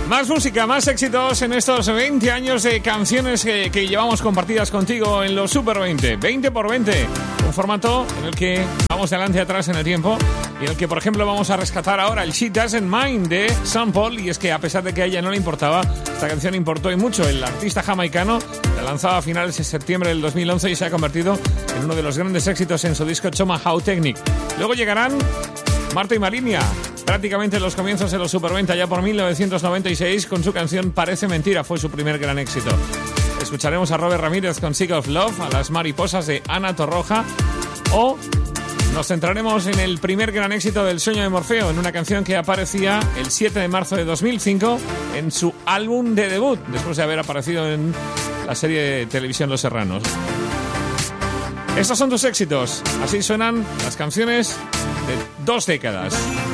Más música, más éxitos en estos 20 años de canciones que llevamos compartidas contigo en los Super 20. 20 por 20. Un formato en el que vamos de adelante y atrás en el tiempo y en el que, por ejemplo, vamos a rescatar ahora el She Doesn't Mind de Sean Paul. Y es que a pesar de que a ella no le importaba, esta canción importó y mucho. El artista jamaicano la lanzaba a finales de septiembre del 2011 y se ha convertido en uno de los grandes éxitos en su disco Tomahawk Technique. Luego llegarán Marta y Marinia, prácticamente en los comienzos de los Super 20, ya por 1996, con su canción Parece Mentira, fue su primer gran éxito. Escucharemos a Robert Ramírez con Sick of Love, a Las Mariposas de Ana Torroja, o nos centraremos en el primer gran éxito del Sueño de Morfeo, en una canción que aparecía el 7 de marzo de 2005 en su álbum de debut, después de haber aparecido en la serie de televisión Los Serranos. Estos son tus éxitos, así suenan las canciones de 2 décadas.